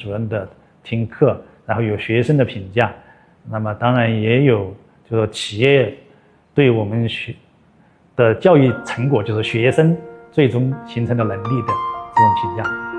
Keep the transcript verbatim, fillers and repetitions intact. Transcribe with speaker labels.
Speaker 1: 主任的听课，然后有学生的评价，那么当然也有就是企业对我们学的教育成果，就是学生最终形成的能力的这种评价。